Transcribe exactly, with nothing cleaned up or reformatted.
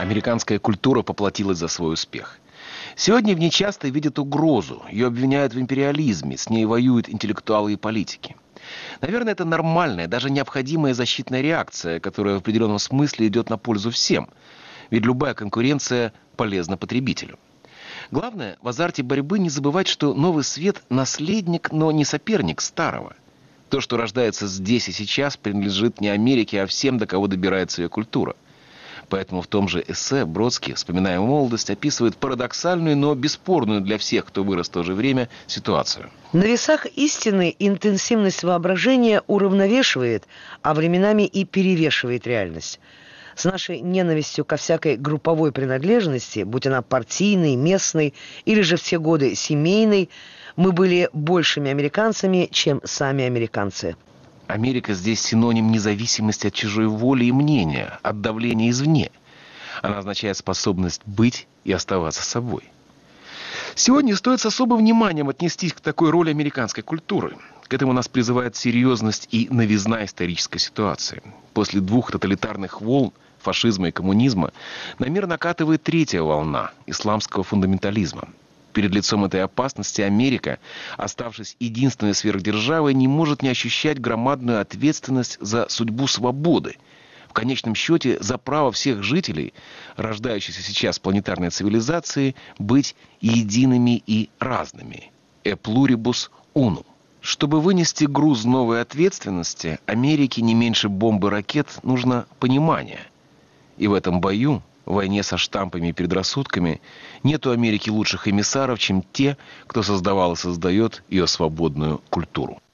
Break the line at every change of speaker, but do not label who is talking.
Американская культура поплатилась за свой успех. Сегодня в ней часто видят угрозу, ее обвиняют в империализме, с ней воюют интеллектуалы и политики. Наверное, это нормальная, даже необходимая защитная реакция, которая в определенном смысле идет на пользу всем. Ведь любая конкуренция полезна потребителю. Главное, в азарте борьбы не забывать, что новый свет – наследник, но не соперник старого. То, что рождается здесь и сейчас, принадлежит не Америке, а всем, до кого добирается ее культура. Поэтому в том же эссе Бродский, вспоминая молодость, описывает парадоксальную, но бесспорную для всех, кто вырос в то же время, ситуацию.
На весах истины интенсивность воображения уравновешивает, а временами и перевешивает реальность. С нашей ненавистью ко всякой групповой принадлежности, будь она партийной, местной или же все годы семейной, мы были большими американцами, чем сами американцы.
Америка здесь синоним независимости от чужой воли и мнения, от давления извне. Она означает способность быть и оставаться собой. Сегодня стоит с особым вниманием отнестись к такой роли американской культуры. К этому нас призывает серьезность и новизна исторической ситуации. После двух тоталитарных волн, фашизма и коммунизма, на мир накатывает третья волна – исламского фундаментализма. Перед лицом этой опасности Америка, оставшись единственной сверхдержавой, не может не ощущать громадную ответственность за судьбу свободы. В конечном счете, за право всех жителей, рождающейся сейчас планетарной цивилизации, быть едиными и разными. «E pluribus unum». Чтобы вынести груз новой ответственности, Америке не меньше бомбы ракет нужно понимание. И в этом бою, в войне со штампами и предрассудками, нет у Америки лучших эмиссаров, чем те, кто создавал и создает ее свободную культуру.